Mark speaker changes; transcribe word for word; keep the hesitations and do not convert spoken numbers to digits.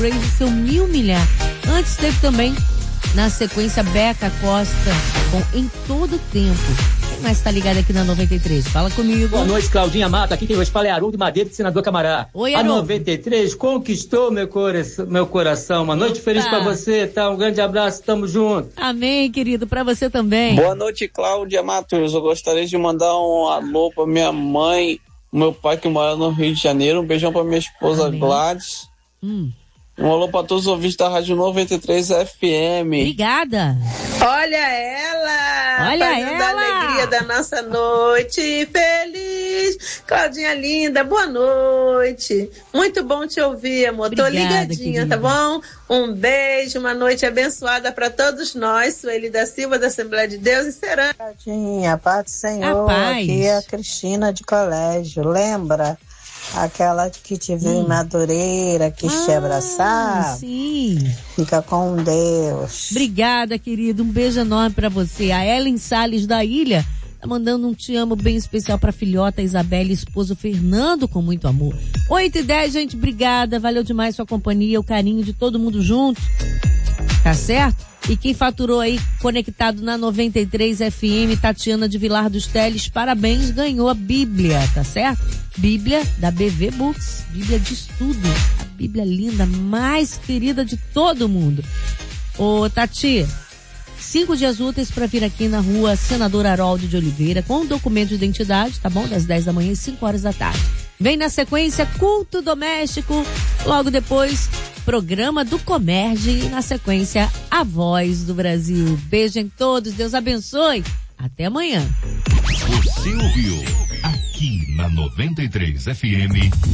Speaker 1: Crazy, seu Mil Milhar. Antes teve também, na sequência, Beca Costa com Em Todo Tempo. Quem mais tá ligado aqui na noventa e três? Fala comigo.
Speaker 2: Boa noite, Claudinha Mata. Aqui quem vai espalhar é Haroldo Madeira de Senador Camará.
Speaker 1: Oi,
Speaker 2: A
Speaker 1: Haroldo.
Speaker 2: noventa e três conquistou meu coração. Meu coração. Uma noite
Speaker 1: Opa.
Speaker 2: feliz pra você, tá? Um grande abraço, tamo junto.
Speaker 1: Amém, querido, pra você também.
Speaker 3: Boa noite, Cláudia Matos. Eu gostaria de mandar um alô pra minha mãe, meu pai que mora no Rio de Janeiro. Um beijão pra minha esposa
Speaker 1: Amém.
Speaker 3: Gladys.
Speaker 1: Hum.
Speaker 3: Um alô pra todos os ouvintes da Rádio noventa e três F M.
Speaker 1: Obrigada.
Speaker 4: Olha ela!
Speaker 1: Olha
Speaker 4: fazendo
Speaker 1: ela!
Speaker 4: a alegria da nossa noite feliz. Claudinha linda, boa noite. Muito bom te ouvir, amor.
Speaker 1: Obrigada,
Speaker 4: Tô ligadinha,
Speaker 1: querida.
Speaker 4: tá bom? Um beijo, uma noite abençoada pra todos nós. Sueli da Silva, da Assembleia de Deus e Serã.
Speaker 5: Claudinha, paz do Senhor.
Speaker 1: A paz.
Speaker 5: Aqui é a Cristina de colégio. Lembra? Aquela que te viu
Speaker 1: Hum.
Speaker 5: em Madureira, quis te
Speaker 1: Ah,
Speaker 5: abraçar.
Speaker 1: sim.
Speaker 5: Fica com Deus.
Speaker 1: Obrigada, querido. Um beijo enorme pra você. A Ellen Salles da Ilha tá mandando um te amo bem especial pra filhota Isabela e esposo Fernando, com muito amor. oito e dez, gente, obrigada. Valeu demais sua companhia, o carinho de todo mundo junto. Tá certo? E quem faturou aí, conectado na noventa e três F M, Tatiana de Vilar dos Teles, parabéns, ganhou a Bíblia, tá certo? Bíblia da B V Books, Bíblia de estudo, a Bíblia linda, mais querida de todo mundo. Ô, Tati, cinco dias úteis para vir aqui na rua Senador Haroldo de Oliveira, com documento de identidade, tá bom? Das dez da manhã às cinco horas da tarde. Vem na sequência, culto doméstico, logo depois, programa do Comerge e na sequência, a voz do Brasil. Beijo em todos, Deus abençoe. Até amanhã.
Speaker 6: Você ouviu aqui na noventa e três F M.